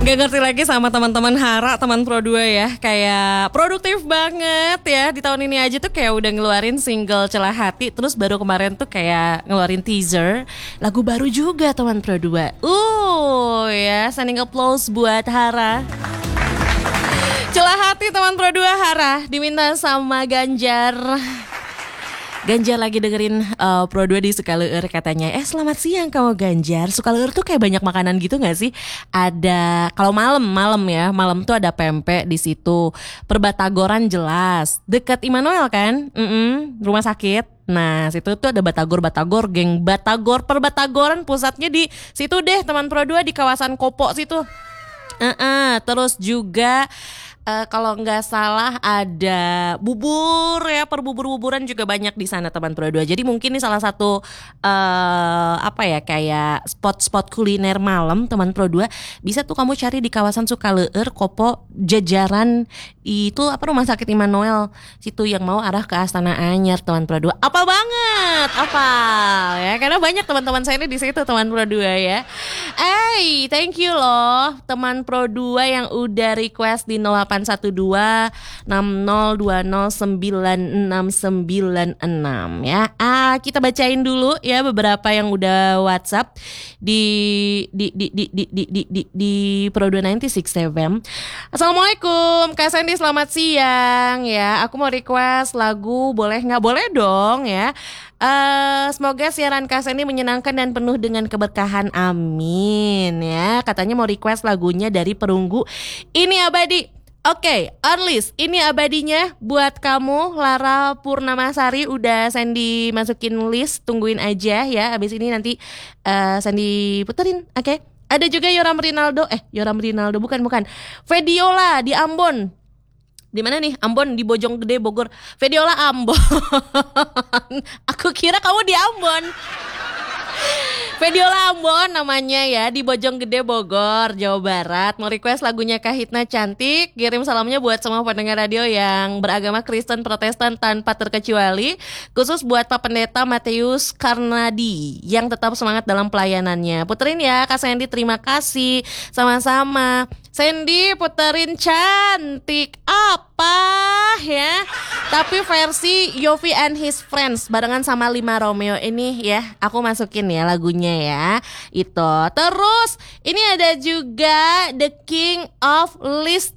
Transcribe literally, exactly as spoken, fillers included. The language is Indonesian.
Gak ngerti lagi sama teman-teman Hara, teman Pro dua ya. Kayak produktif banget ya. Di tahun ini aja tuh kayak udah ngeluarin single Celah Hati. Terus baru kemarin tuh kayak ngeluarin teaser lagu baru juga teman Pro dua. Uh ya, standing applause buat Hara. Celah Hati teman Pro dua Hara diminta sama Ganjar. Ganjar lagi dengerin uh, Pro dua di Sukaleueur katanya. Eh selamat siang kamu Ganjar. Sukaleueur tuh kayak banyak makanan gitu nggak sih? Ada kalau malam malam ya malam tuh ada pempek di situ. Perbatagoran jelas. Dekat Immanuel kan? Mm-mm, rumah sakit. Nah situ tuh ada Batagor Batagor geng Batagor Perbatagoran pusatnya di situ deh teman Pro dua di kawasan Kopo situ. Uh-uh, terus juga Uh, kalau nggak salah ada bubur ya, perbubur-buburan juga banyak di sana teman Pro dua. Jadi mungkin ini salah satu uh, apa ya kayak spot-spot kuliner malam teman Pro dua. Bisa tuh kamu cari di kawasan Sukaleueur, Kopo, jajaran itu apa rumah sakit Immanuel situ yang mau arah ke Astana Anyar teman Pro dua. Apa banget, apa ya? Karena banyak teman-teman saya ini di situ teman Pro dua ya. Hey, thank you loh teman Pro dua yang udah request di nol delapan satu dua enam nol dua nol sembilan enam sembilan enam ya. Ah, kita bacain dulu ya beberapa yang udah WhatsApp di di di di di di di, di, di Pro dua sembilan enam. Assalamualaikum Kak Sandy, selamat siang ya. Aku mau request lagu, boleh nggak? Boleh dong ya. Uh, semoga siaran Kak Sandy menyenangkan dan penuh dengan keberkahan, amin ya. Katanya mau request lagunya dari Perunggu Ini Abadi. Oke, okay, Arlis, ini abadinya buat kamu. Lara Purnamasari udah Sandy masukin list, tungguin aja ya. Abis ini nanti uh, Sandy puterin, oke? Okay? Ada juga Yoram Rinaldo, eh Yoram Rinaldo bukan bukan. Vediola di Ambon. Di mana nih? Ambon, di Bojonggede, Bogor. Vediola Ambon. Aku kira kamu di Ambon. Vediola Ambon namanya ya, di Bojonggede, Bogor, Jawa Barat. Mau request lagunya Kahitna Cantik. Kirim salamnya buat semua pendengar radio yang beragama Kristen Protestan tanpa terkecuali. Khusus buat Pak Pendeta Matius Karnadi yang tetap semangat dalam pelayanannya. Puterin ya Kak Sandy, terima kasih. Sama-sama. Sandy puterin Cantik apa ya, tapi versi Yofi and His Friends barengan sama Lima Romeo ini ya. Aku masukin ya lagunya ya. Itu terus ini ada juga The King of List